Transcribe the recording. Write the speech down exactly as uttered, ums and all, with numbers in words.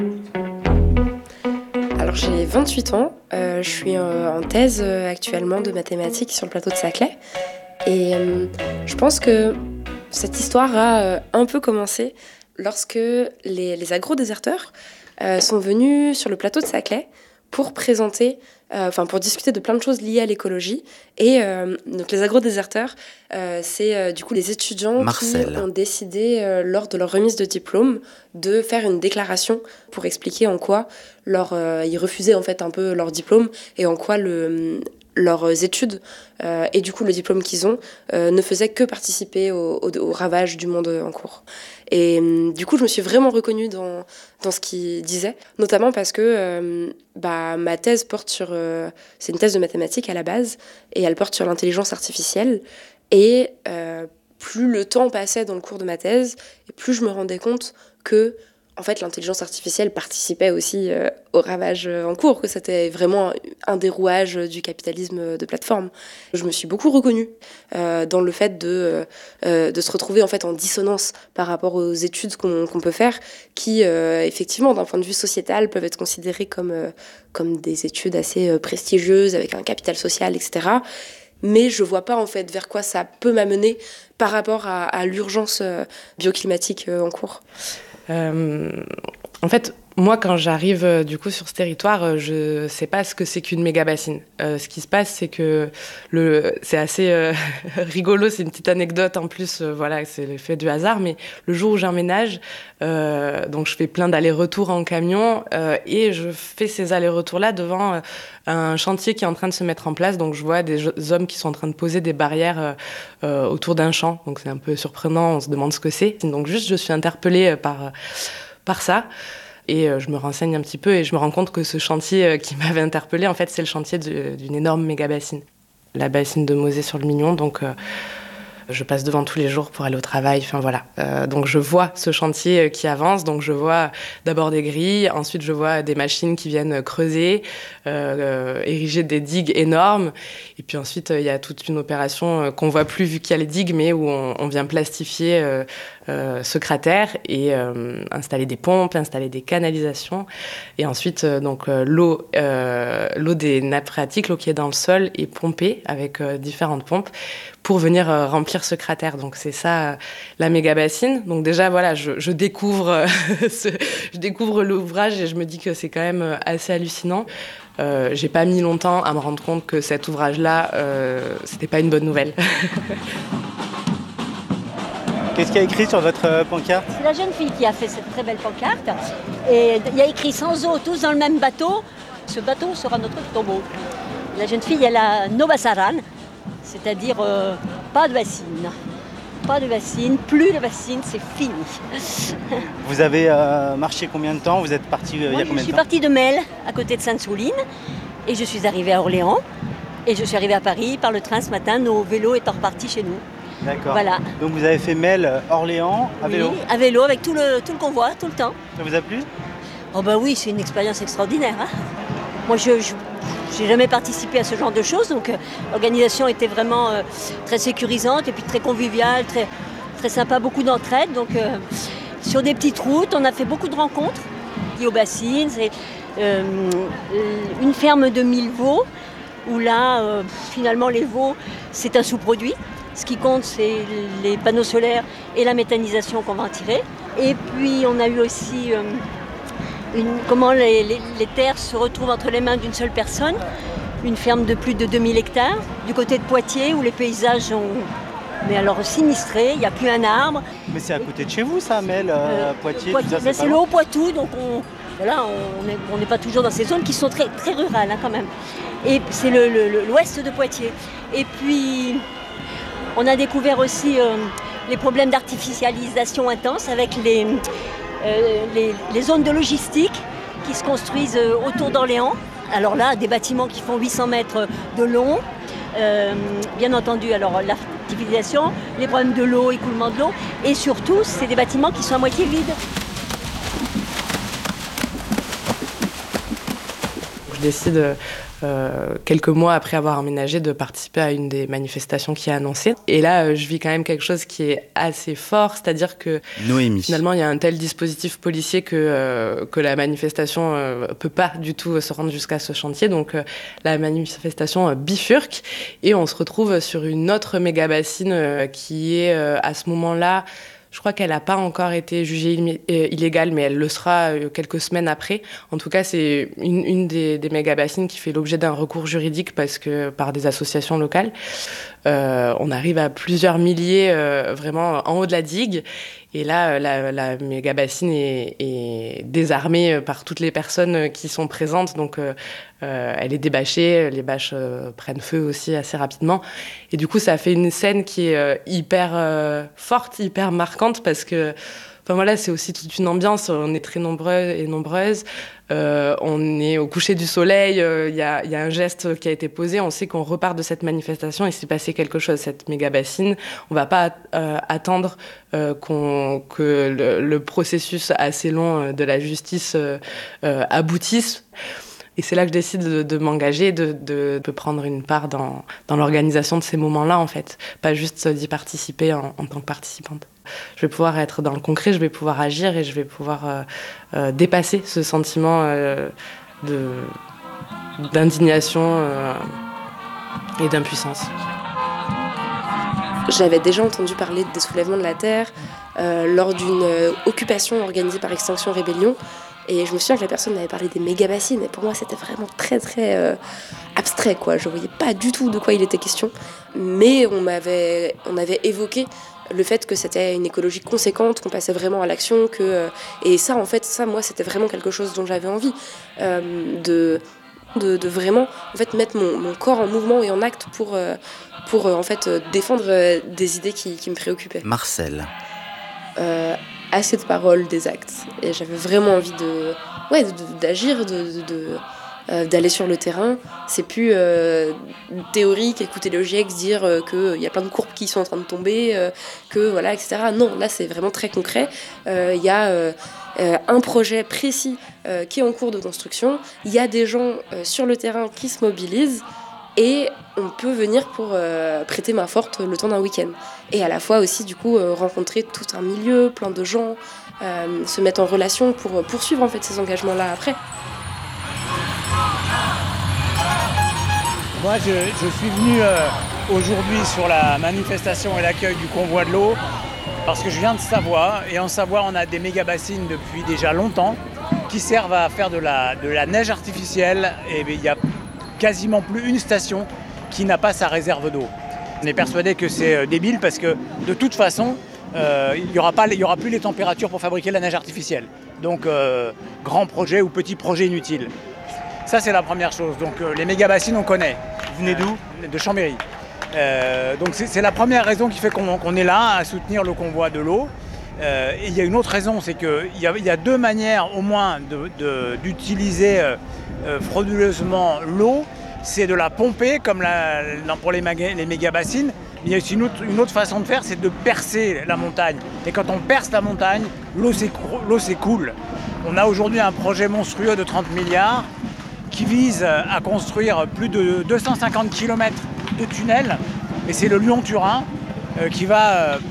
Alors j'ai vingt-huit ans, euh, je suis euh, en thèse euh, actuellement de mathématiques sur le plateau de Saclay. Et euh, je pense que cette histoire a euh, un peu commencé lorsque les, les agro-déserteurs euh, sont venus sur le plateau de Saclay pour présenter, euh, enfin pour discuter de plein de choses liées à l'écologie. Et euh, donc les agro-déserteurs, euh, c'est euh, du coup les étudiants Marcel. qui ont décidé euh, lors de leur remise de diplôme de faire une déclaration pour expliquer en quoi leur, euh, ils refusaient en fait un peu leur diplôme et en quoi le leurs études euh, et du coup le diplôme qu'ils ont euh, ne faisaient que participer au, au, au ravage du monde en cours. Et euh, du coup je me suis vraiment reconnue dans, dans ce qu'ils disaient, notamment parce que euh, bah, ma thèse porte sur... Euh, c'est une thèse de mathématiques à la base, et elle porte sur l'intelligence artificielle. Et euh, plus le temps passait dans le cours de ma thèse, et plus je me rendais compte que en fait, l'intelligence artificielle participait aussi euh, au ravage euh, en cours, que c'était vraiment un des rouages du capitalisme de plateforme. Je me suis beaucoup reconnue euh, dans le fait de, euh, de se retrouver en fait en dissonance par rapport aux études qu'on, qu'on peut faire, qui euh, effectivement, d'un point de vue sociétal, peuvent être considérées comme, euh, comme des études assez euh, prestigieuses, avec un capital social, et cetera. Mais je vois pas en fait vers quoi ça peut m'amener par rapport à, à l'urgence euh, bioclimatique euh, en cours. Euh, en fait, moi, quand j'arrive euh, du coup sur ce territoire, euh, je sais pas ce que c'est qu'une méga-bassine. Euh, ce qui se passe, c'est que le, c'est assez euh, rigolo, c'est une petite anecdote en plus, euh, voilà, c'est l'effet du hasard, mais le jour où j'emménage, euh, donc je fais plein d'allers-retours en camion euh, et je fais ces allers-retours-là devant euh, un chantier qui est en train de se mettre en place. Donc je vois des hommes qui sont en train de poser des barrières euh, euh, autour d'un champ, donc c'est un peu surprenant, on se demande ce que c'est. Donc juste, je suis interpellée par, par ça. Et euh, je me renseigne un petit peu et je me rends compte que ce chantier euh, qui m'avait interpellée, en fait, c'est le chantier de, d'une énorme méga-bassine. La bassine de Mauzé-sur-le-Mignon, donc euh, je passe devant tous les jours pour aller au travail, enfin voilà. Euh, donc je vois ce chantier qui avance, donc je vois d'abord des grilles, ensuite je vois des machines qui viennent creuser, euh, ériger des digues énormes, et puis ensuite il y a toute une opération qu'on voit plus vu qu'il y a les digues, mais où on, on vient plastifier euh, euh, ce cratère et euh, installer des pompes, installer des canalisations, et ensuite euh, donc euh, l'eau, euh, l'eau des nappes phréatiques, l'eau qui est dans le sol, est pompée avec euh, différentes pompes pour venir euh, remplir ce cratère. Donc c'est ça, euh, la méga-bassine. Donc déjà, voilà, je, je, découvre, euh, ce, je découvre l'ouvrage et je me dis que c'est quand même assez hallucinant. Euh, j'ai pas mis longtemps à me rendre compte que cet ouvrage-là, euh, c'était pas une bonne nouvelle. Qu'est-ce qu'il y a écrit sur votre pancarte ? C'est la jeune fille qui a fait cette très belle pancarte. Et il y a écrit « Sans eau, tous dans le même bateau. Ce bateau sera notre tombeau ». La jeune fille, elle a no basaran, c'est-à-dire euh, pas de bassine. Pas de bassine, plus de bassine, c'est fini. Vous avez euh, marché combien de temps ? Vous êtes parti euh, il y a combien de temps ? Je suis partie de Melle, à côté de Sainte-Souline, et je suis arrivée à Orléans. Et je suis arrivée à Paris par le train ce matin, nos vélos étant repartis chez nous. D'accord. Voilà. Donc vous avez fait Melle, Orléans, à oui, vélo ? à vélo, avec tout le, tout le convoi, tout le temps. Ça vous a plu ? Oh ben oui, c'est une expérience extraordinaire. Hein. Moi, je... je... J'ai jamais participé à ce genre de choses, donc euh, l'organisation était vraiment euh, très sécurisante et puis très conviviale, très, très sympa, beaucoup d'entraide. Donc euh, sur des petites routes, on a fait beaucoup de rencontres. Liées aux bassines, c'est euh, une ferme de mille veaux, où là, euh, finalement, les veaux, c'est un sous-produit. Ce qui compte, c'est les panneaux solaires et la méthanisation qu'on va en tirer. Et puis, on a eu aussi... Euh, Une, comment les, les, les terres se retrouvent entre les mains d'une seule personne, une ferme de plus de deux mille hectares, du côté de Poitiers où les paysages ont, mais alors sinistrés, il n'y a plus un arbre. Mais c'est à côté de chez vous ça, Melle, euh, euh, Poitiers, Poitiers, tout ça, c'est, c'est le Haut-Poitou, donc on voilà, on n'est pas toujours dans ces zones qui sont très, très rurales hein, quand même. Et c'est le, le, le, l'ouest de Poitiers. Et puis on a découvert aussi euh, les problèmes d'artificialisation intense avec les... Euh, les, les zones de logistique qui se construisent euh, autour d'Orléans. Alors là, des bâtiments qui font huit cents mètres de long. Euh, bien entendu, alors l'artificialisation, les problèmes de l'eau, écoulement de l'eau. Et surtout, c'est des bâtiments qui sont à moitié vides. Je décide euh, quelques mois après avoir emménagé, de participer à une des manifestations qui est annoncée. Et là, euh, je vis quand même quelque chose qui est assez fort, c'est-à-dire que Noémie. Finalement, il y a un tel dispositif policier que, euh, que la manifestation ne euh, peut pas du tout se rendre jusqu'à ce chantier. Donc euh, la manifestation euh, bifurque et on se retrouve sur une autre méga-bassine euh, qui est euh, à ce moment-là... Je crois qu'elle n'a pas encore été jugée illégale, mais elle le sera quelques semaines après. En tout cas, c'est une, une des, des méga-bassines qui fait l'objet d'un recours juridique parce que, par des associations locales. Euh, on arrive à plusieurs milliers euh, vraiment en haut de la digue. Et là, la, la méga-bassine est, est désarmée par toutes les personnes qui sont présentes. Donc, euh, euh, elle est débâchée. Les bâches euh, prennent feu aussi assez rapidement. Et du coup, ça fait une scène qui est euh, hyper euh, forte, hyper marquante parce que Enfin voilà, c'est aussi toute une ambiance. On est très nombreux et nombreuses. Euh, on est au coucher du soleil. Il euh, y, a, y a un geste qui a été posé. On sait qu'on repart de cette manifestation. Il s'est passé quelque chose. Cette méga bassine, on va pas euh, attendre euh, qu'on, que le, le processus assez long de la justice euh, euh, aboutisse. Et c'est là que je décide de, de m'engager, de, de, de prendre une part dans, dans l'organisation de ces moments-là, en fait. Pas juste d'y participer en, en tant que participante. Je vais pouvoir être dans le concret, je vais pouvoir agir et je vais pouvoir euh, euh, dépasser ce sentiment euh, de, d'indignation euh, et d'impuissance. J'avais déjà entendu parler des soulèvements de la Terre euh, lors d'une euh, occupation organisée par Extinction Rébellion. Et je me souviens que la personne m'avait parlé des méga-bassines. Et pour moi, c'était vraiment très, très euh, abstrait, quoi. Je ne voyais pas du tout de quoi il était question. Mais on m'avait, on avait évoqué le fait que c'était une écologie conséquente, qu'on passait vraiment à l'action. Que, euh, et ça, en fait, ça, moi, c'était vraiment quelque chose dont j'avais envie. Euh, de, de, de vraiment en fait, mettre mon, mon corps en mouvement et en acte pour, euh, pour euh, en fait, euh, défendre euh, des idées qui, qui me préoccupaient. Marcel. Euh, assez de paroles, des actes. Et j'avais vraiment envie de, ouais, de, d'agir, de, de, de, euh, d'aller sur le terrain. C'est plus euh, théorique, écouter le GIEC, dire euh, qu'il y a plein de courbes qui sont en train de tomber, euh, que voilà, et cetera. Non, là, c'est vraiment très concret. Il euh, y a euh, euh, un projet précis euh, qui est en cours de construction. Il y a des gens euh, sur le terrain qui se mobilisent. Et on peut venir pour euh, prêter main forte le temps d'un week-end. Et à la fois aussi, du coup, euh, rencontrer tout un milieu, plein de gens, euh, se mettre en relation pour poursuivre en fait ces engagements-là après. Moi, je, je suis venu euh, aujourd'hui sur la manifestation et l'accueil du convoi de l'eau parce que je viens de Savoie. Et en Savoie, on a des méga-bassines depuis déjà longtemps qui servent à faire de la, de la neige artificielle. Et il y a quasiment plus une station qui n'a pas sa réserve d'eau. On est persuadé que c'est débile parce que de toute façon, euh, il n'y aura pas, il y aura plus les températures pour fabriquer la neige artificielle. Donc, euh, grand projet ou petit projet inutile. Ça, c'est la première chose. Donc, euh, les méga-bassines, on connaît. Vous venez d'où ? euh, De Chambéry. Euh, donc, c'est, c'est la première raison qui fait qu'on, qu'on est là à soutenir le convoi de l'eau. Euh, et il y a une autre raison, c'est qu'il y a, il y a deux manières au moins de, de, d'utiliser euh, euh, frauduleusement l'eau. C'est de la pomper comme la, pour les, maga, les méga-bassines. Mais il y a aussi une autre, une autre façon de faire, c'est de percer la montagne. Et quand on perce la montagne, l'eau, s'écroule, l'eau s'écoule. On a aujourd'hui un projet monstrueux de trente milliards qui vise à construire plus de deux cent cinquante kilomètres de tunnels. Et c'est le Lyon-Turin euh, qui va